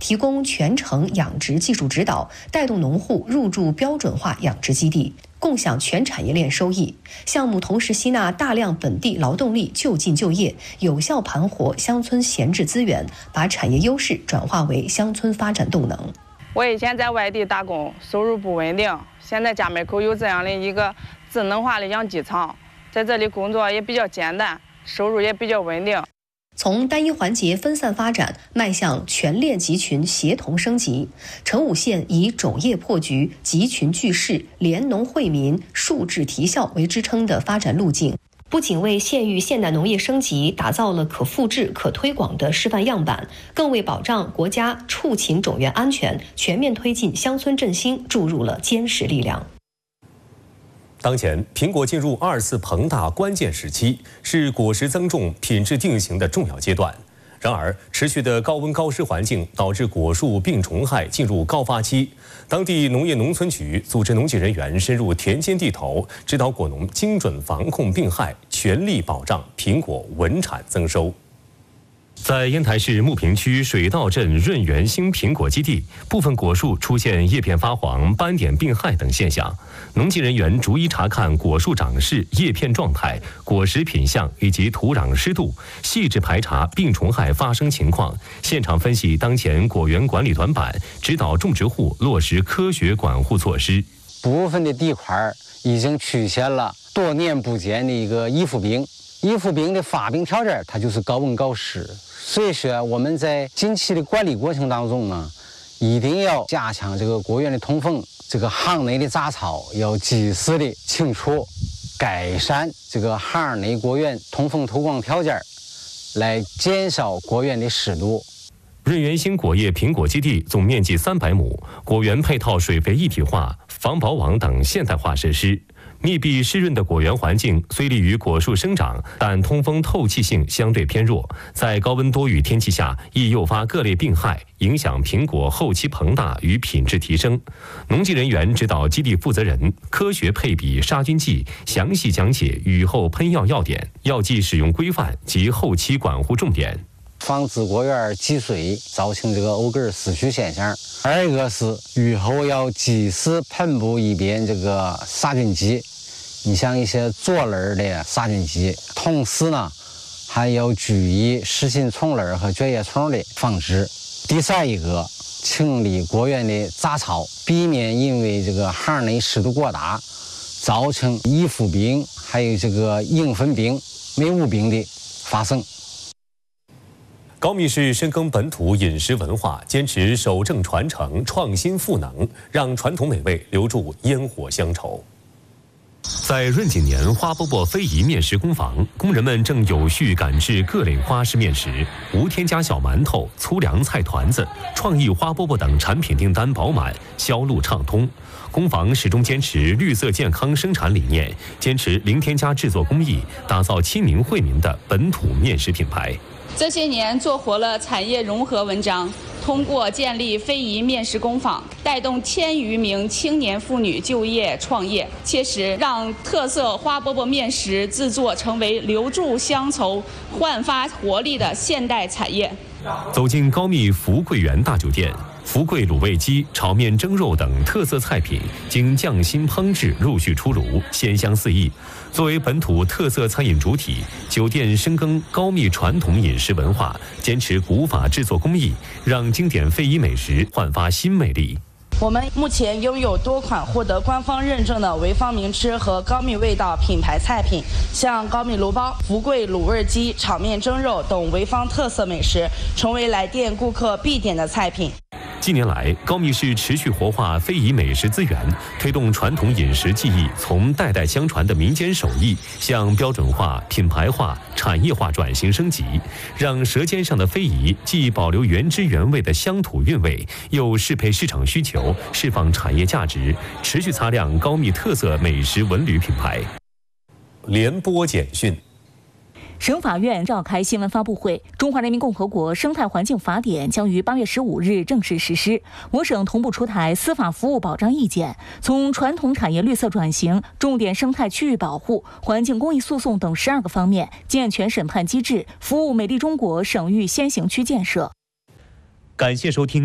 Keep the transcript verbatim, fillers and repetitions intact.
提供全程养殖技术指导，带动农户入驻标准化养殖基地，共享全产业链收益。项目同时吸纳大量本地劳动力就近就业，有效盘活乡村闲置资源，把产业优势转化为乡村发展动能。 我以前在外地打工，收入不稳定，现在家门口有这样的一个智能化的养鸡场，在这里工作也比较简单，收入也比较稳定。 从单一环节分散发展，迈向全链集群协同升级。成武县以种业破局、集群聚势、联农惠民、数质提效为支撑的发展路径，不仅为县域现代农业升级打造了可复制、可推广的示范样板，更为保障国家畜禽种源安全、全面推进乡村振兴注入了坚实力量。 当前，苹果进入二次膨大关键时期，是果实增重、品质定型的重要阶段。然而，持续的高温高湿环境导致果树病虫害进入高发期。当地农业农村局组织农技人员深入田间地头，指导果农精准防控病害，全力保障苹果稳产增收。在烟台市牟平区水稻镇润园兴苹果基地，部分果树出现叶片发黄、斑点病害等现象。农技人员逐一查看果树长势、叶片状态、果实品相以及土壤湿度，细致排查病虫害发生情况，现场分析当前果园管理短板，指导种植户落实科学管护措施。 部分的地块已经出现了多年不见的一个依附病。依附病的发病条件，它就是高温高湿，所以说我们在近期的管理过程当中呢，一定要加强这个果园的通风，这个行内的杂草要及时的清除，改善这个行内果园通风透光条件，来减少果园的湿度。 润园兴果业苹果基地总面积三百亩，果园配套水肥一体化、防薄网等现代化设施。密闭湿润的果园环境虽利于果树生长，但通风透气性相对偏弱，在高温多雨天气下易诱发各类病害，影响苹果后期膨大与品质提升。农技人员指导基地负责人科学配比杀菌剂，详细讲解雨后喷药要点、药剂使用规范及后期管护重点。 防止果园积水，造成这个藕根死须现象。二一个是雨后要及时喷布一遍这个杀菌剂，你像一些唑类的杀菌剂，同时呢还要注意食性虫类和蕨叶虫的防治。第三一个，清理果园的杂草，避免因为这个行内湿度过大，造成依附病还有这个蝇粉病、霉雾病的发生。 高密市深耕本土饮食文化，坚持守正传承、创新赋能，让传统美味留住烟火乡愁。在润景年花饽饽非遗面食工坊，工人们正有序赶制各类花式面食，无添加小馒头、粗粮菜团子、创意花饽饽等产品订单饱满，销路畅通。工坊始终坚持绿色健康生产理念，坚持零添加制作工艺，打造亲民惠民的本土面食品牌。 这些年做活了产业融合文章，通过建立非遗面食工坊，带动千余名青年妇女就业创业，切实让特色花饽饽面食制作成为留住乡愁、焕发活力的现代产业。 走进高密福贵园大酒店，福贵卤味鸡、炒面蒸肉等特色菜品经匠心烹制陆续出炉，鲜香四溢。作为本土特色餐饮主体，酒店深耕高密传统饮食文化，坚持古法制作工艺，让经典非遗美食焕发新魅力。 我们目前拥有多款获得官方认证的潍坊名吃和高密味道品牌菜品，像高密炉包、福贵卤味鸡、炒面蒸肉等潍坊特色美食，成为来店顾客必点的菜品。 近年来，高密市持续活化非遗美食资源，推动传统饮食技艺从代代相传的民间手艺向标准化、品牌化、产业化转型升级，让舌尖上的非遗既保留原汁原味的乡土韵味，又适配市场需求，释放产业价值，持续擦亮高密特色美食文旅品牌。联播简讯。 省法院召开新闻发布会，中华人民共和国生态环境法典将于八月十五日正式实施。我省同步出台司法服务保障意见，从传统产业绿色转型、重点生态区域保护、环境公益诉讼等十二个方面健全审判机制，服务美丽中国省域先行区建设。 感谢收听。